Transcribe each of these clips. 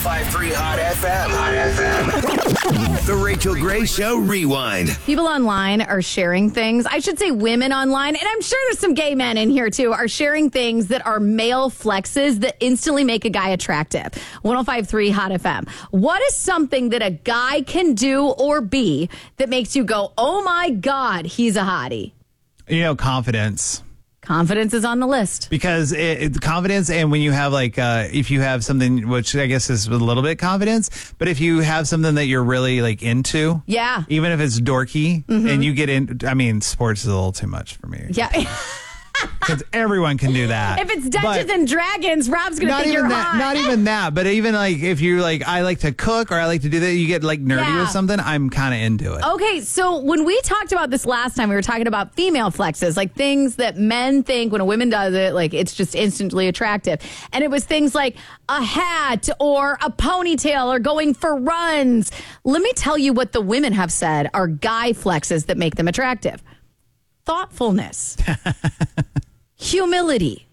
105.3 Hot FM. Hot FM. The Rachel Gray Show Rewind. People online are sharing things. I should say women online, and I'm sure there's some gay men in here too, are sharing things that are male flexes that instantly make a guy attractive. 105.3 Hot FM. What is something that a guy can do or be that makes you go, oh my God, he's a hottie? Confidence. Confidence is on the list. Because confidence, and when you have if you have something, which I guess is a little bit confidence, but if you have something that you're really into, yeah, even if it's dorky, and you get in, sports is a little too much for me. Yeah. Because everyone can do that. If it's Dungeons and Dragons, Rob's going to think you're hot. Not even that, but even if you I like to cook or I like to do that, you get nerdy with something, I'm kind of into it. Okay, so when we talked about this last time, we were talking about female flexes, things that men think when a woman does it, it's just instantly attractive. And it was things like a hat or a ponytail or going for runs. Let me tell you what the women have said are guy flexes that make them attractive. Thoughtfulness, humility,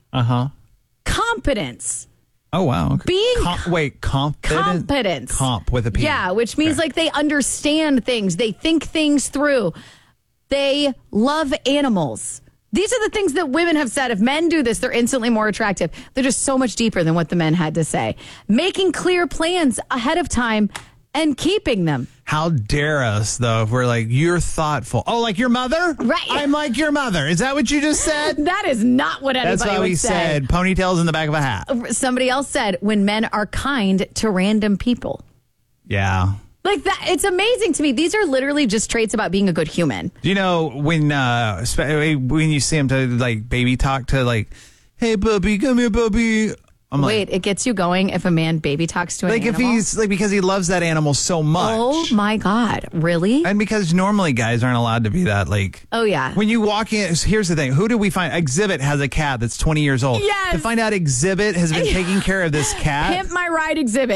competence. Oh, wow. Okay. Being competence. Comp with a P. Yeah, which means they understand things. They think things through. They love animals. These are the things that women have said. If men do this, they're instantly more attractive. They're just so much deeper than what the men had to say. Making clear plans ahead of time and keeping them. How dare us, though, if we're you're thoughtful. Oh, like your mother? Right. I'm like your mother. Is that what you just said? That is not what anybody would say. That's why we said ponytails in the back of a hat. Somebody else said when men are kind to random people. Yeah. That, it's amazing to me. These are literally just traits about being a good human. Do you know when you see him to baby talk to hey, puppy, come here, puppy. Wait, it gets you going if a man baby talks to an animal? If he's because he loves that animal so much. Oh my God, really? And because normally guys aren't allowed to be that oh yeah. When you walk in, here's the thing. Who do we find? Exhibit has a cat that's 20 years old. Yes. To find out Exhibit has been taking care of this cat. Pimp My Ride Exhibit.